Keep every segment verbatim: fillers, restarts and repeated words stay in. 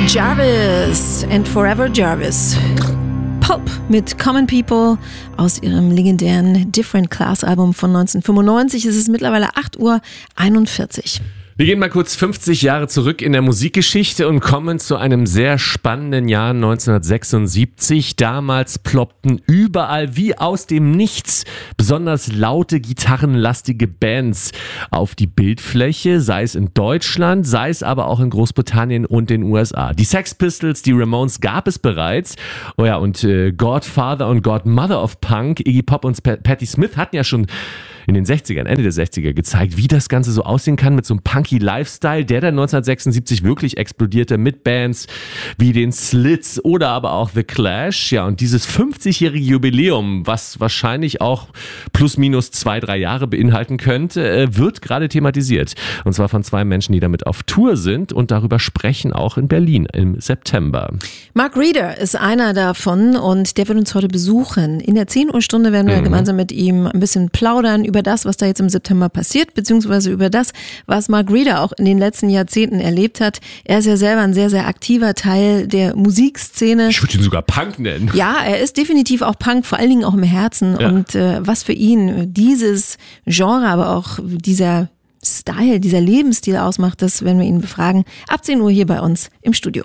Jarvis and Forever Jarvis. Pulp mit Common People aus ihrem legendären Different Class Album von neunzehnhundertfünfundneunzig. Es ist mittlerweile acht Uhr einundvierzig. Wir gehen mal kurz fünfzig Jahre zurück in der Musikgeschichte und kommen zu einem sehr spannenden Jahr neunzehnhundertsechsundsiebzig. Damals ploppten überall wie aus dem Nichts besonders laute, gitarrenlastige Bands auf die Bildfläche, sei es in Deutschland, sei es aber auch in Großbritannien und den U S A. Die Sex Pistols, die Ramones gab es bereits. Oh ja, und äh, Godfather und Godmother of Punk, Iggy Pop und P- Patti Smith hatten ja schon in den sechzigern, Ende der sechziger gezeigt, wie das Ganze so aussehen kann mit so einem punky Lifestyle, der dann neunzehnhundertsechsundsiebzig wirklich explodierte mit Bands wie den Slits oder aber auch The Clash. Ja, und dieses fünfzigjährige Jubiläum, was wahrscheinlich auch plus minus zwei, drei Jahre beinhalten könnte, wird gerade thematisiert. Und zwar von zwei Menschen, die damit auf Tour sind und darüber sprechen, auch in Berlin im September. Mark Reeder ist einer davon und der wird uns heute besuchen. In der zehn Uhr Stunde werden wir mhm. gemeinsam mit ihm ein bisschen plaudern über das, was da jetzt im September passiert, beziehungsweise über das, was Mark Reeder auch in den letzten Jahrzehnten erlebt hat. Er ist ja selber ein sehr, sehr aktiver Teil der Musikszene. Ich würde ihn sogar Punk nennen. Ja, er ist definitiv auch Punk, vor allen Dingen auch im Herzen. Ja. Und äh, was für ihn dieses Genre, aber auch dieser Style, dieser Lebensstil ausmacht, das werden wir ihn befragen. Ab zehn Uhr hier bei uns im Studio.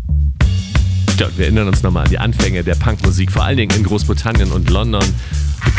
Ja, wir erinnern uns nochmal an die Anfänge der Punkmusik, vor allen Dingen in Großbritannien und London. The